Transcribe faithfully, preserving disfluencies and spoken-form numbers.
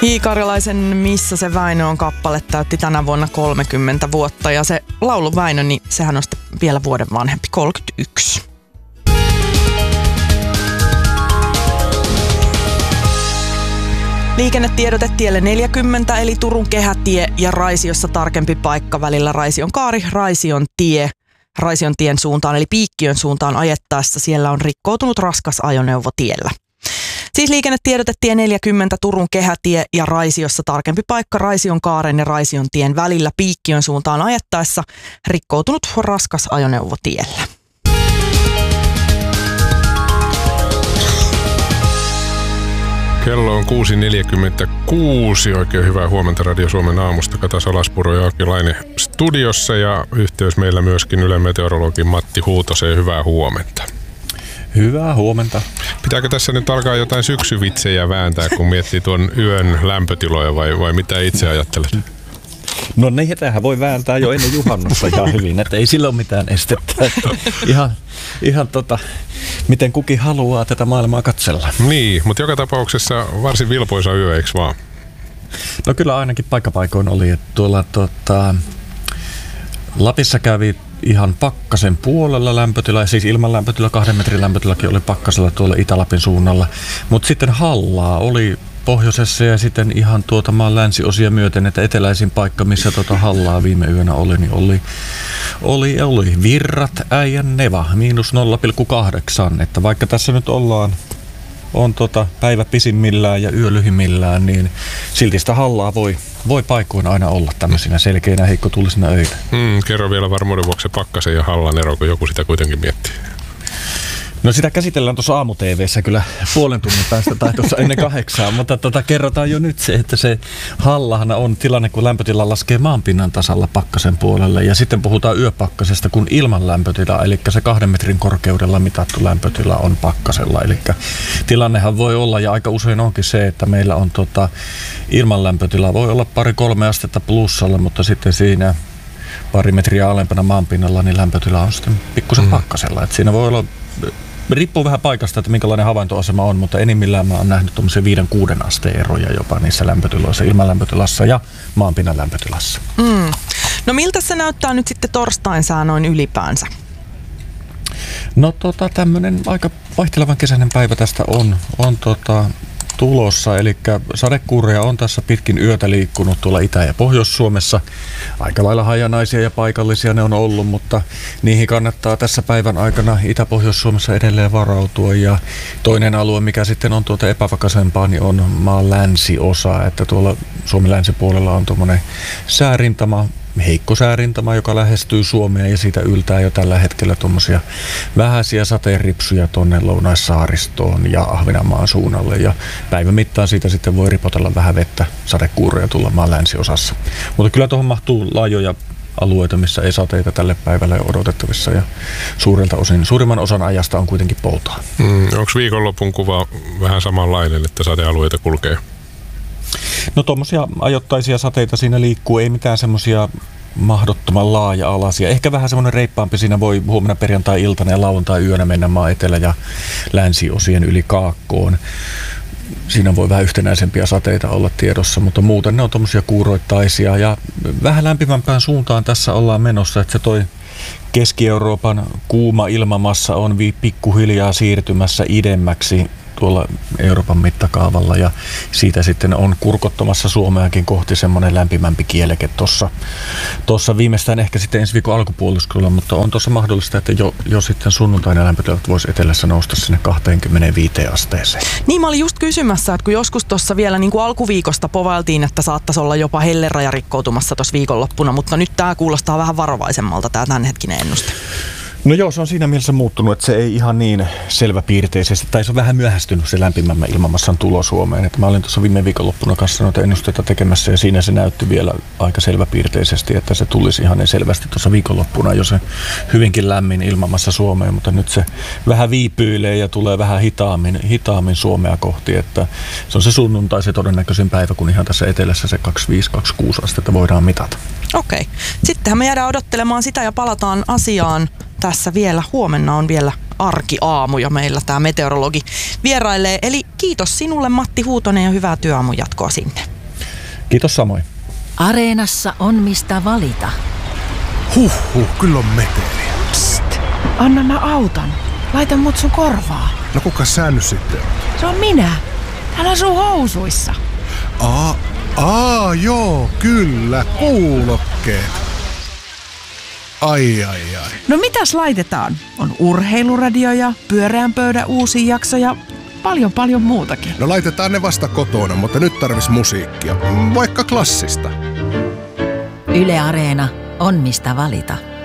Hiikarjalaisen Missä se Väinö on kappale täytti tänä vuonna kolmekymmentä vuotta ja se laulu Väinö, niin sehän on sitten vielä vuoden vanhempi, kolmekymmentäyksi. Liikennetiedote tielle neljäkymmentä eli Turun kehätie ja Raisiossa tarkempi paikka välillä Raision kaari, Raision tie. Raision tien suuntaan eli Piikkiön suuntaan ajettaessa siellä on rikkoutunut raskas ajoneuvo tiellä. Siis liikennetiedote tie neljäkymmentä Turun kehätie ja Raisiossa tarkempi paikka Raision kaaren ja Raision tien välillä Piikkiön suuntaan ajettaessa rikkoutunut raskas ajoneuvo tiellä. Kello on kuusi neljäkymmentäkuusi. Oikein hyvää huomenta Radio Suomen aamusta. Kata Salaspuro ja Aki Laine studiossa ja yhteys meillä myöskin Ylen meteorologin Matti Huutoseen. Hyvää huomenta. Hyvää huomenta. Pitääkö tässä nyt alkaa jotain syksyvitsejä vääntää, kun miettii tuon yön lämpötiloja vai, vai mitä itse ajattelet? No niin, tämähän voi vääntää jo ennen juhannusta ihan hyvin, että ei sillä ole mitään estettä. Ihan, ihan tota, miten kukin haluaa tätä maailmaa katsella. Niin, mutta joka tapauksessa varsin vilpoisa yö, eikö vaan? No kyllä ainakin paikkapaikoin oli, että tuolla tota, Lapissa kävi ihan pakkasen puolella lämpötila, siis ilman lämpötila, kahden metrin lämpötilakin oli pakkasella tuolla Itä-Lapin suunnalla. Mutta sitten Hallaa oli pohjoisessa ja sitten ihan tuota maan länsiosia myöten, että eteläisin paikka, missä tuota Hallaa viime yönä oli, niin oli, oli, oli Virrat, Äijän, Neva, miinus nolla pilkku kahdeksan. Että vaikka tässä nyt ollaan, on tota päivä pisimmillään ja yö lyhimmillään, niin silti sitä Hallaa voi, voi paikoin aina olla tämmöisinä selkeinä heikkotuulisina öinä. Hmm, kerro vielä varmuuden vuoksi pakkasen ja Hallan ero, kun joku sitä kuitenkin miettii. No sitä käsitellään tuossa aamu-tv:ssä kyllä puolen tunnin päästä tai tuossa ennen kahdeksaa, mutta tota, kerrotaan jo nyt se, että se Hallahan on tilanne, kun lämpötila laskee maanpinnan tasalla pakkasen puolelle ja sitten puhutaan yöpakkasesta, kun ilman lämpötila, eli se kahden metrin korkeudella mitattu lämpötila on pakkasella. Eli tilannehan voi olla ja aika usein onkin se, että meillä on tota, ilman lämpötila voi olla pari kolme astetta plussalla, mutta sitten siinä pari metriä alempana maanpinnalla, niin lämpötila on sitten pikkusen mm. pakkasella. Et siinä voi olla, riippuu vähän paikasta, että minkälainen havaintoasema on, mutta enimmillään mä oon nähnyt tuommoisia viiden kuuden asteen eroja jopa niissä lämpötiloissa, ilmanlämpötilassa ja maanpinnan lämpötilassa. Mm. No miltä se näyttää nyt sitten torstain sää noin ylipäänsä? No tota, tämmönen aika vaihtelevan kesäinen päivä tästä on, on tota, tulossa, eli sadekuureja on tässä pitkin yötä liikkunut tuolla Itä- ja Pohjois-Suomessa. Aika lailla hajanaisia ja paikallisia ne on ollut, mutta niihin kannattaa tässä päivän aikana Itä-Pohjois-Suomessa edelleen varautua. Ja toinen alue, mikä sitten on tuota epävakaisempaa, niin on maan länsiosa, että tuolla Suomen länsipuolella on tuommoinen säärintama, heikko säärintama, joka lähestyy Suomea ja siitä yltää jo tällä hetkellä tuommoisia vähäisiä sateenripsuja tuonne Lounaissaaristoon ja Ahvenanmaan suunnalle. Ja päivän mittaan siitä sitten voi ripotella vähän vettä, sadekuuroja tulla maan länsiosassa. Mutta kyllä tuohon mahtuu laajoja alueita, missä ei sateita tälle päivälle odotettavissa ja suurilta osin, suurimman osan ajasta on kuitenkin poutaa. Mm, onko viikonlopun kuva vähän samanlainen, että sadealueita kulkee? No tuommoisia ajoittaisia sateita siinä liikkuu, ei mitään semmoisia mahdottoman laaja-alaisia. Ehkä vähän semmoinen reippaampi siinä voi huomenna perjantai-iltana ja lauantai-yönä mennä maan etelä- ja länsiosien yli kaakkoon. Siinä voi vähän yhtenäisempiä sateita olla tiedossa, mutta muuten ne on tuommoisia kuuroittaisia ja vähän lämpimämpään suuntaan tässä ollaan menossa, että se toi Keski-Euroopan kuuma ilmamassa on pikkuhiljaa siirtymässä idemmäksi tuolla Euroopan mittakaavalla ja siitä sitten on kurkottamassa Suomeakin kohti semmoinen lämpimämpi kieleke tuossa. Tuossa viimeistään ehkä sitten ensi viikon alkupuoliskolla, mutta on tuossa mahdollista, että jo, jo sitten sunnuntaina lämpötilat voisi etelässä nousta sinne kaksikymmentäviisi asteeseen. Niin mä olin just kysymässä, että kun joskus tuossa vielä niin kuin alkuviikosta povailtiin, että saattaisi olla jopa helleraja rikkoutumassa tuossa viikonloppuna, mutta nyt tämä kuulostaa vähän varovaisemmalta tämä tämänhetkinen ennuste. No joo, se on siinä mielessä muuttunut, että se ei ihan niin selväpiirteisesti, tai se on vähän myöhästynyt se lämpimämmän ilmamassan tulo Suomeen. Että mä olin tuossa viime viikonloppuna kanssa noita ennusteita tekemässä ja siinä se näytti vielä aika selväpiirteisesti, että se tulisi ihan niin selvästi tuossa viikonloppuna jo se hyvinkin lämmin ilmamassa Suomeen, mutta nyt se vähän viipyilee ja tulee vähän hitaammin, hitaammin Suomea kohti, että se on se sunnuntai se todennäköisin päivä, kun ihan tässä etelässä se kaksikymmentäviisi kaksikymmentäkuusi astetta voidaan mitata. Okei. Sittenhän me jäädään odottelemaan sitä ja palataan asiaan tässä vielä. Huomenna on vielä arkiaamu ja meillä tämä meteorologi vierailee. Eli kiitos sinulle Matti Huutonen ja hyvää työaamun jatkoa sinne. Kiitos samoin. Areenassa on mistä valita. Huhhuh, kyllä on meteliä. Psst, anna mä autan. Laita mut sun korvaa. No kuka sä nyt sitten on? Se on minä. Täällä on sun housuissa. Aa, aa, joo, kyllä, kuulokkeet. Ai, ai, ai. No mitäs laitetaan? On urheiluradio ja pyöreän pöydän uusi jakso ja paljon paljon muutakin. No laitetaan ne vasta kotona, mutta nyt tarvis musiikkia. Vaikka klassista. Yle Areena on mistä valita.